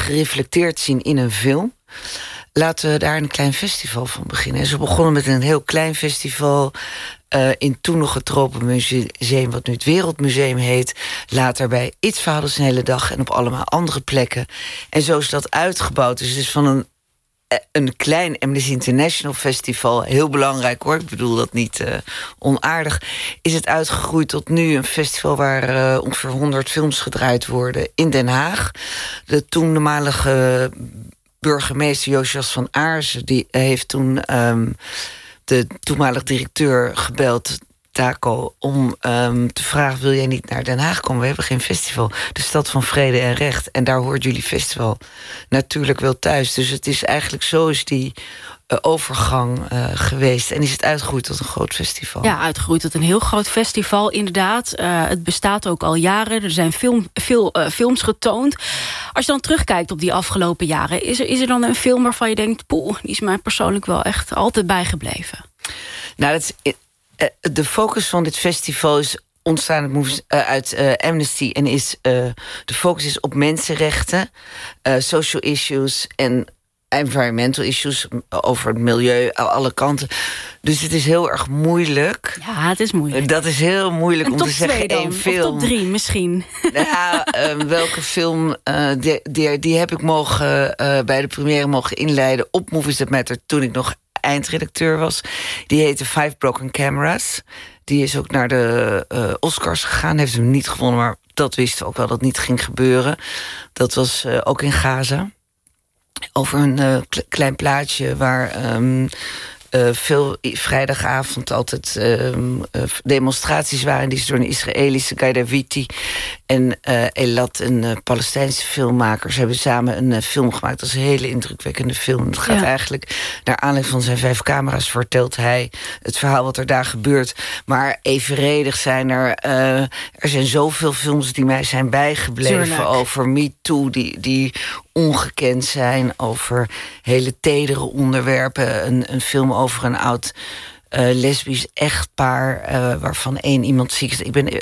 gereflecteerd zien in een film. Laten we daar een klein festival van beginnen. En ze begonnen met een heel klein festival in toen nog het Tropenmuseum, wat nu het Wereldmuseum heet. Later bij It's Vaders een hele dag en op allemaal andere plekken. En zo is dat uitgebouwd. Dus het is van een klein Amnesty International festival, heel belangrijk hoor, ik bedoel dat niet onaardig, is het uitgegroeid tot nu een festival waar ongeveer 100 films gedraaid worden in Den Haag. De toenmalige burgemeester Josias van Aarsen, die heeft toen de toenmalige directeur gebeld, Taco, om te vragen: wil jij niet naar Den Haag komen? We hebben geen festival. De stad van vrede en recht. En daar hoort jullie festival natuurlijk wel thuis. Dus het is eigenlijk zo is die overgang geweest. En is het uitgegroeid tot een groot festival. Ja, uitgegroeid tot een heel groot festival, inderdaad. Het bestaat ook al jaren. Er zijn veel films getoond. Als je dan terugkijkt op die afgelopen jaren, is er dan een film waarvan je denkt: poeh, die is mij persoonlijk wel echt altijd bijgebleven? Nou, dat is, de focus van dit festival is ontstaan uit Amnesty en de focus is op mensenrechten, social issues en environmental issues, over het milieu, alle kanten. Dus het is heel erg moeilijk. Ja, het is moeilijk. Dat is heel moeilijk om te zeggen één film. Of top 3 misschien. Nou, welke film, die heb ik bij de première mogen inleiden op Movies That Matter toen ik nog eindredacteur was. Die heette Five Broken Cameras. Die is ook naar de Oscars gegaan. Heeft hem niet gewonnen, maar dat wisten we ook wel dat het niet ging gebeuren. Dat was ook in Gaza. Over een klein plaatsje waar veel vrijdagavond altijd demonstraties waren. Die is door een Israëlische Guy Daviti en Elat, een Palestijnse filmmaker. Ze hebben samen een film gemaakt. Dat is een hele indrukwekkende film. Het gaat eigenlijk naar aanleiding van zijn 5 camera's. Vertelt hij het verhaal wat er daar gebeurt. Maar evenredig zijn er zijn zoveel films die mij zijn bijgebleven. Tuurlijk. Over Me Too, die ongekend zijn, over hele tedere onderwerpen. Een film over een oud lesbisch echtpaar, waarvan iemand ziek is.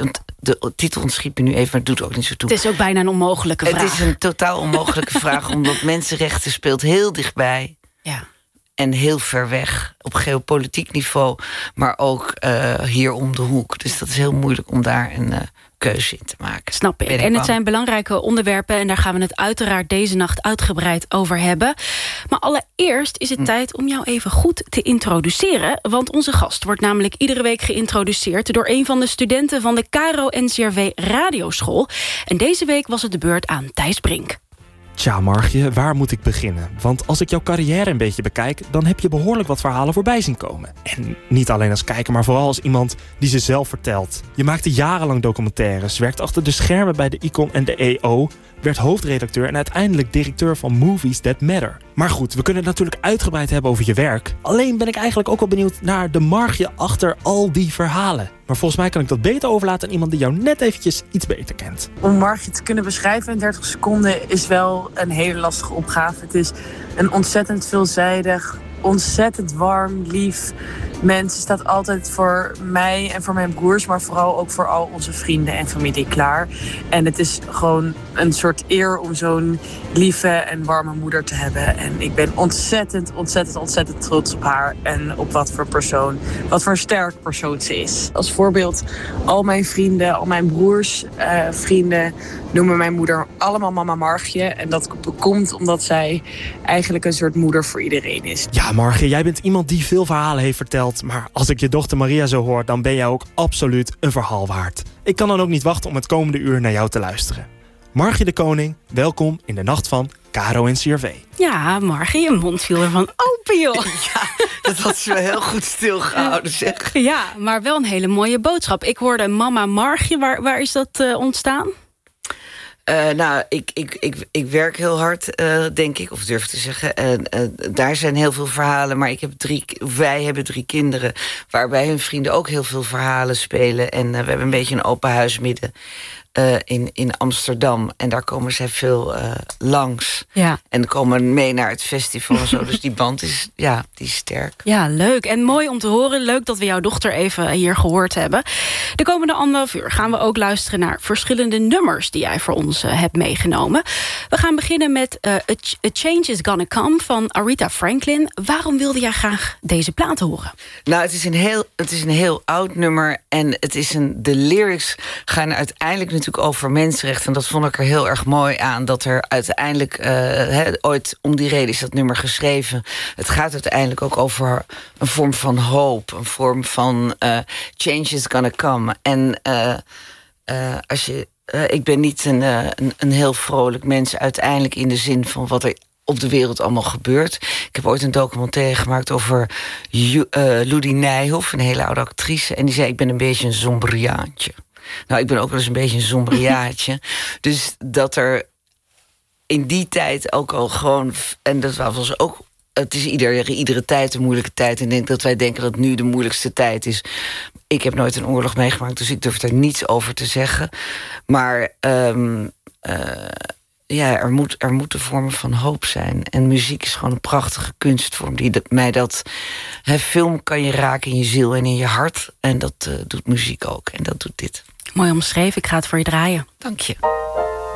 De titel ontschiet me nu even, maar het doet ook niet zo toe. Het is ook bijna een onmogelijke vraag. Het is een totaal onmogelijke vraag, omdat mensenrechten speelt heel dichtbij. Ja. En heel ver weg, op geopolitiek niveau, maar ook hier om de hoek. Dus dat is heel moeilijk om daar een keuze in te maken. Snap ik. En het zijn belangrijke onderwerpen en daar gaan we het uiteraard deze nacht uitgebreid over hebben. Maar allereerst is het tijd om jou even goed te introduceren. Want onze gast wordt namelijk iedere week geïntroduceerd door een van de studenten van de KRO-NCRV Radioschool. En deze week was het de beurt aan Thijs Brink. Tja, Margje, waar moet ik beginnen? Want als ik jouw carrière een beetje bekijk, dan heb je behoorlijk wat verhalen voorbij zien komen. En niet alleen als kijker, maar vooral als iemand die ze zelf vertelt. Je maakte jarenlang documentaires, werkte achter de schermen bij de Icon en de EO, werd hoofdredacteur en uiteindelijk directeur van Movies That Matter. Maar goed, we kunnen het natuurlijk uitgebreid hebben over je werk. Alleen ben ik eigenlijk ook wel benieuwd naar de Margje achter al die verhalen. Maar volgens mij kan ik dat beter overlaten aan iemand die jou net eventjes iets beter kent. Om Margje te kunnen beschrijven in 30 seconden is wel een hele lastige opgave. Het is een ontzettend veelzijdig, ontzettend warm, lief mens. Ze staat altijd voor mij en voor mijn broers, maar vooral ook voor al onze vrienden en familie klaar. En het is gewoon een soort eer om zo'n lieve en warme moeder te hebben. En ik ben ontzettend trots op haar en op wat voor een sterk persoon ze is. Als voorbeeld, al mijn vrienden, al mijn broers, vrienden noemen mijn moeder allemaal mama Margje. En dat komt omdat zij eigenlijk een soort moeder voor iedereen is. Ja, Margje, jij bent iemand die veel verhalen heeft verteld. Maar als ik je dochter Maria zo hoor, dan ben jij ook absoluut een verhaal waard. Ik kan dan ook niet wachten om het komende uur naar jou te luisteren. Margje de Koning, welkom in de nacht van KRO-NCRV. Ja, Margje, je mond viel ervan open, joh. Ja, dat had ze wel heel goed stilgehouden, zeg. Ja, maar wel een hele mooie boodschap. Ik hoorde mama Margje, waar is dat ontstaan? Nou, ik werk heel hard, denk ik, of durf te zeggen. Daar zijn heel veel verhalen, maar wij hebben 3 kinderen, waarbij hun vrienden ook heel veel verhalen spelen. En we hebben een beetje een open huis midden in Amsterdam. En daar komen zij veel langs. Ja. En komen mee naar het festival en zo. Dus die band is, die is sterk. Ja, leuk. En mooi om te horen. Leuk dat we jouw dochter even hier gehoord hebben. De komende 1,5 uur gaan we ook luisteren naar verschillende nummers die jij voor ons hebt meegenomen. We gaan beginnen met A Change Is Gonna Come van Aretha Franklin. Waarom wilde jij graag deze plaat horen? Nou, het is een heel oud nummer. En de lyrics gaan uiteindelijk natuurlijk over mensenrechten. En dat vond ik er heel erg mooi aan. Dat er uiteindelijk, ooit om die reden is dat nummer geschreven. Het gaat uiteindelijk ook over een vorm van hoop. Een vorm van change is gonna come. En ik ben niet een heel vrolijk mens uiteindelijk in de zin van wat er op de wereld allemaal gebeurt. Ik heb ooit een documentaire gemaakt over Ludie Nijhoff, een hele oude actrice. En die zei, ik ben een beetje een sombriaantje. Nou, ik ben ook wel eens een beetje een sombriaatje. Dus dat er in die tijd ook al gewoon... En dat was ook... Het is iedere tijd een moeilijke tijd. En ik denk dat wij denken dat nu de moeilijkste tijd is. Ik heb nooit een oorlog meegemaakt, dus ik durf er niets over te zeggen. Maar er moeten vormen van hoop zijn. En muziek is gewoon een prachtige kunstvorm. Film kan je raken in je ziel en in je hart. En dat doet muziek ook. En dat doet dit. Mooi omschreven, ik ga het voor je draaien. Dank je.